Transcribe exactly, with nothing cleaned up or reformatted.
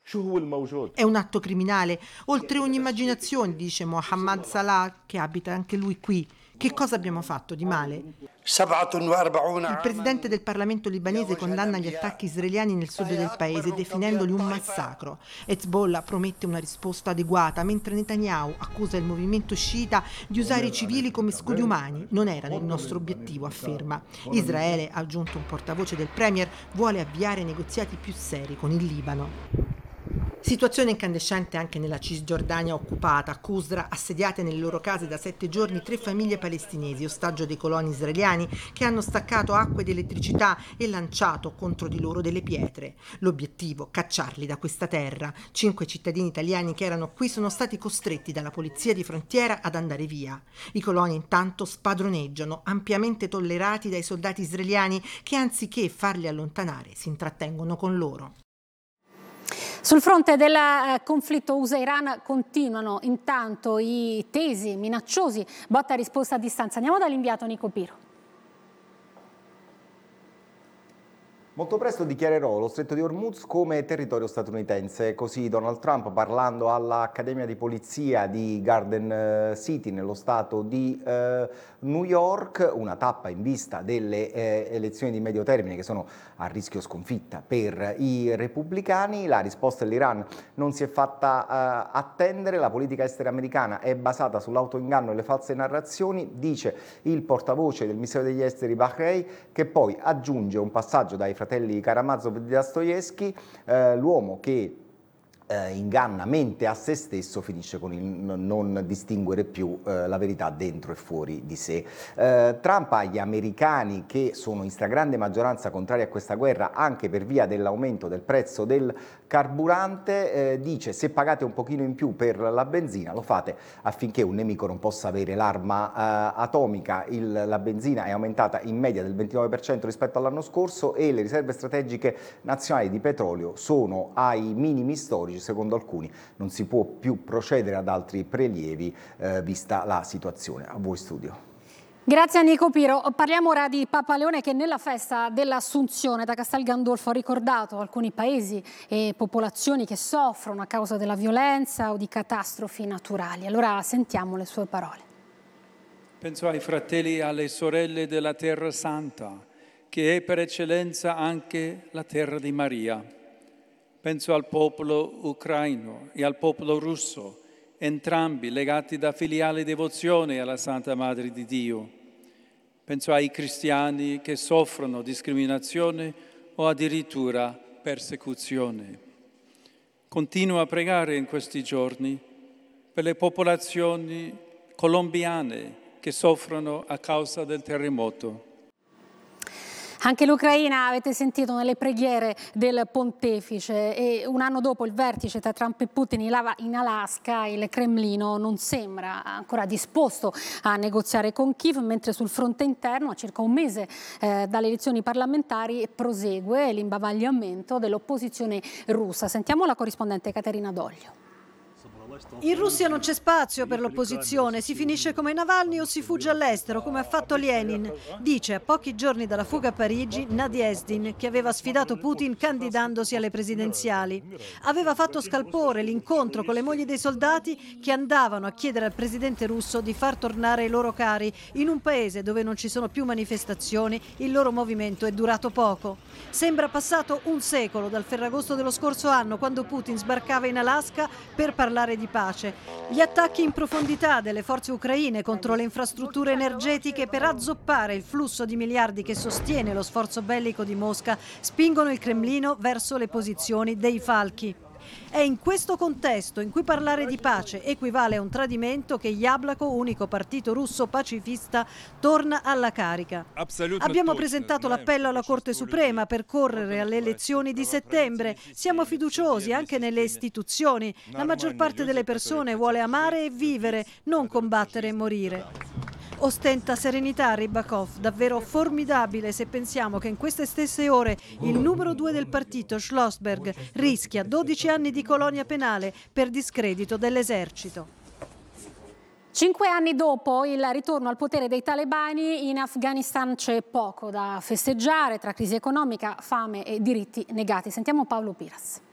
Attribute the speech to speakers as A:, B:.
A: È un atto criminale, oltre ogni immaginazione, dice Mohammed Salah, che abita anche lui qui. Che cosa abbiamo fatto di male? Il presidente del Parlamento libanese condanna gli attacchi israeliani nel sud del paese, definendoli un massacro. Hezbollah promette una risposta adeguata, mentre Netanyahu accusa il movimento sciita di usare i civili come scudi umani. Non era nel nostro obiettivo, afferma. Israele, ha aggiunto un portavoce del premier, vuole avviare negoziati più seri con il Libano. Situazione incandescente anche nella Cisgiordania occupata. A Qusra, assediate nelle loro case da sette giorni tre famiglie palestinesi, ostaggio dei coloni israeliani che hanno staccato acqua ed elettricità e lanciato contro di loro delle pietre. L'obiettivo, cacciarli da questa terra. Cinque cittadini italiani che erano qui sono stati costretti dalla polizia di frontiera ad andare via. I coloni intanto spadroneggiano, ampiamente tollerati dai soldati israeliani che anziché farli allontanare si intrattengono con loro.
B: Sul fronte del conflitto U S A-Iran continuano intanto i tesi minacciosi, botta e risposta a distanza. Andiamo dall'inviato Nico Piro.
C: Molto presto dichiarerò lo Stretto di Hormuz come territorio statunitense, così Donald Trump, parlando all'Accademia di Polizia di Garden City nello stato di eh, New York, una tappa in vista delle eh, elezioni di medio termine che sono a rischio sconfitta per i repubblicani. La risposta dell'Iran non si è fatta eh, attendere, la politica estera americana è basata sull'autoinganno e le false narrazioni, dice il portavoce del Ministero degli Esteri Bahrein, che poi aggiunge un passaggio dai fratelli Karamazov di Dostoevsky, eh, l'uomo che eh, inganna, mente a se stesso, finisce con il non distinguere più eh, la verità dentro e fuori di sé. Eh, Trump agli americani, che sono in stragrande maggioranza contrari a questa guerra anche per via dell'aumento del prezzo del carburante, eh, dice: se pagate un pochino in più per la benzina lo fate affinché un nemico non possa avere l'arma eh, atomica. Il, la benzina è aumentata in media del ventinove per cento rispetto all'anno scorso e le riserve strategiche nazionali di petrolio sono ai minimi storici. Secondo alcuni non si può più procedere ad altri prelievi eh, vista la situazione. A voi studio.
B: Grazie a Nico Piro. Parliamo ora di Papa Leone, che nella festa dell'Assunzione da Castel Gandolfo ha ricordato alcuni paesi e popolazioni che soffrono a causa della violenza o di catastrofi naturali. Allora sentiamo le sue parole.
D: Penso ai fratelli e alle sorelle della Terra Santa, che è per eccellenza anche la terra di Maria. Penso al popolo ucraino e al popolo russo, entrambi legati da filiale devozione alla Santa Madre di Dio. Penso ai cristiani che soffrono discriminazione o addirittura persecuzione. Continuo a pregare in questi giorni per le popolazioni colombiane che soffrono a causa del terremoto.
B: Anche l'Ucraina, avete sentito nelle preghiere del pontefice, e un anno dopo il vertice tra Trump e Putin in Alaska, il Cremlino non sembra ancora disposto a negoziare con Kiev, mentre sul fronte interno, a circa un mese eh, dalle elezioni parlamentari, prosegue l'imbavagliamento dell'opposizione russa. Sentiamo la corrispondente Caterina Doglio.
E: In Russia non c'è spazio per l'opposizione, si finisce come Navalny o si fugge all'estero, come ha fatto Lenin, dice a pochi giorni dalla fuga a Parigi Nadiezdin, che aveva sfidato Putin candidandosi alle presidenziali. Aveva fatto scalpore l'incontro con le mogli dei soldati che andavano a chiedere al presidente russo di far tornare i loro cari. In un paese dove non ci sono più manifestazioni, il loro movimento è durato poco. Sembra passato un secolo dal Ferragosto dello scorso anno, quando Putin sbarcava in Alaska per parlare di pace. Gli attacchi in profondità delle forze ucraine contro le infrastrutture energetiche per azzoppare il flusso di miliardi che sostiene lo sforzo bellico di Mosca spingono il Cremlino verso le posizioni dei falchi. È in questo contesto in cui parlare di pace equivale a un tradimento che Yablako, unico partito russo pacifista, torna alla carica. Abbiamo presentato l'appello alla Corte Suprema per correre alle elezioni di settembre. Siamo fiduciosi anche nelle istituzioni. La maggior parte delle persone vuole amare e vivere, non combattere e morire. Ostenta serenità Rybakov, davvero formidabile se pensiamo che in queste stesse ore il numero due del partito, Schlossberg, rischia dodici anni di colonia penale per discredito dell'esercito.
B: Cinque anni dopo il ritorno al potere dei talebani, in Afghanistan c'è poco da festeggiare tra crisi economica, fame e diritti negati. Sentiamo Paolo Piras.